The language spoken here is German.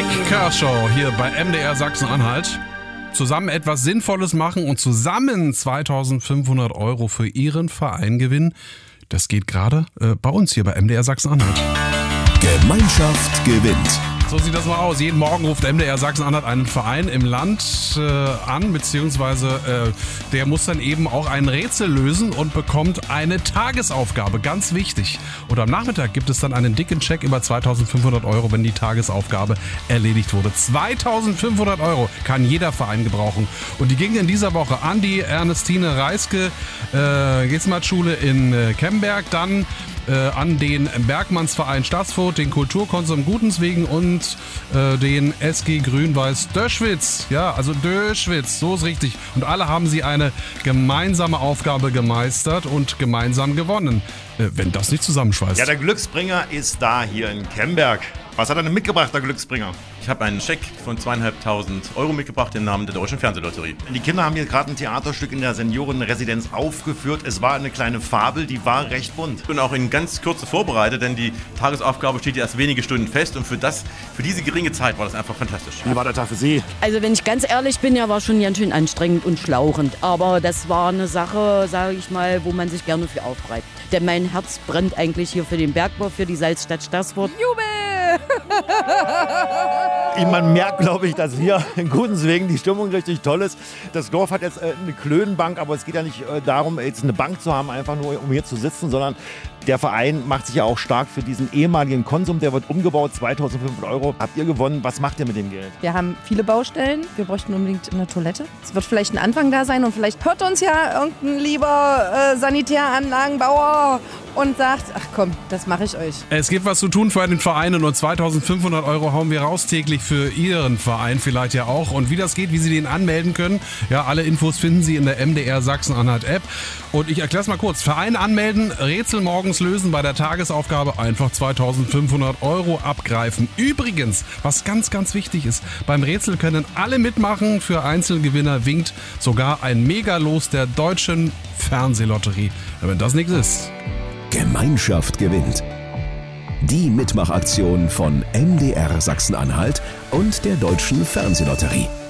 Jack Kershaw hier bei MDR Sachsen-Anhalt. Zusammen etwas Sinnvolles machen und zusammen 2.500 € für Ihren Verein gewinnen. Das geht gerade bei uns hier bei MDR Sachsen-Anhalt. Gemeinschaft gewinnt. So sieht das mal aus. Jeden Morgen ruft MDR Sachsen-Anhalt einen Verein im Land an, beziehungsweise der muss dann eben auch ein Rätsel lösen und bekommt eine Tagesaufgabe. Ganz wichtig. Und am Nachmittag gibt es dann einen dicken Scheck über 2.500 €, wenn die Tagesaufgabe erledigt wurde. 2.500 € kann jeder Verein gebrauchen. Und die gingen in dieser Woche an die Ernestine Reiske Gesmatschule in Kemberg, dann an den Bergmannsverein Stassfurt, den Kulturkonsum Gutenswegen und den SG Grün-Weiß Döschwitz. Ja, also Döschwitz, so ist richtig. Und alle haben sie eine gemeinsame Aufgabe gemeistert und gemeinsam gewonnen. Wenn das nicht zusammenschweißt. Ja, der Glücksbringer ist da hier in Kemberg. Was hat er denn mitgebracht, der Glücksbringer? Ich habe einen Scheck von 2.500 € mitgebracht im Namen der Deutschen Fernsehlotterie. Die Kinder haben hier gerade ein Theaterstück in der Seniorenresidenz aufgeführt. Es war eine kleine Fabel, die war recht bunt. Ich bin auch in ganz Kürze vorbereitet, denn die Tagesaufgabe steht ja erst wenige Stunden fest. Und für diese geringe Zeit war das einfach fantastisch. Wie war der Tag für Sie? Also wenn ich ganz ehrlich bin, ja, war schon ganz schön anstrengend und schlauchend. Aber das war eine Sache, sage ich mal, wo man sich gerne für aufreibt. Denn mein Herz brennt eigentlich hier für den Bergbau, für die Salzstadt Stassfurt. Jubel! Man merkt, glaube ich, dass hier in Gutenswegen die Stimmung richtig toll ist. Das Dorf hat jetzt eine Klönenbank, aber es geht ja nicht darum, jetzt eine Bank zu haben, einfach nur um hier zu sitzen, sondern der Verein macht sich ja auch stark für diesen ehemaligen Konsum. Der wird umgebaut, 2.500 €. Habt ihr gewonnen? Was macht ihr mit dem Geld? Wir haben viele Baustellen. Wir bräuchten unbedingt eine Toilette. Es wird vielleicht ein Anfang da sein und vielleicht hört uns ja irgendein lieber Sanitäranlagenbauer und sagt, ach komm, das mache ich euch. Es gibt was zu tun für den Verein und 2.500 € hauen wir raus täglich für Ihren Verein vielleicht ja auch. Und wie das geht, wie Sie den anmelden können, ja, alle Infos finden Sie in der MDR Sachsen-Anhalt App. Und ich erkläre es mal kurz. Verein anmelden, Rätsel morgens lösen, bei der Tagesaufgabe einfach 2.500 € abgreifen. Übrigens, was ganz, ganz wichtig ist, beim Rätsel können alle mitmachen. Für Einzelgewinner winkt sogar ein Megalos der Deutschen Fernsehlotterie. Ja, wenn das nichts ist. Gemeinschaft gewinnt. Die Mitmachaktion von MDR Sachsen-Anhalt und der Deutschen Fernsehlotterie.